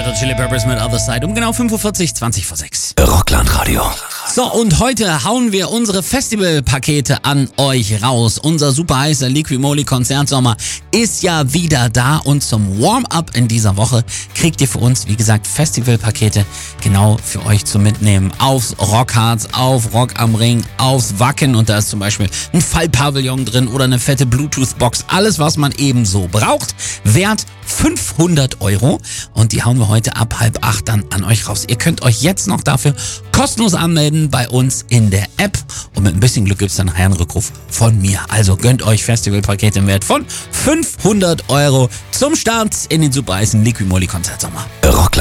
Red Hot Chili Peppers mit Other Side um genau 5:40 Uhr, 20 vor 6. Rockland-Radio. So, und heute hauen wir unsere Festivalpakete an euch raus. Unser super heißer Liqui-Moly Konzertsommer ist ja wieder da und zum Warm-Up in dieser Woche kriegt ihr für uns, wie gesagt, Festivalpakete genau für euch zum Mitnehmen. Aufs Rockharz, auf Rock am Ring, aufs Wacken, und da ist zum Beispiel ein Fallpavillon drin oder eine fette Bluetooth-Box. Alles, was man eben so braucht, wert 500 €, und die hauen wir heute ab 7:30 dann an euch raus. Ihr könnt euch jetzt noch dafür kostenlos anmelden bei uns in der App, und mit ein bisschen Glück gibt's dann nachher einen Rückruf von mir. Also gönnt euch Festivalpakete im Wert von 500 € zum Start in den super heißen Liqui-Moly Konzertsommer. Rockland.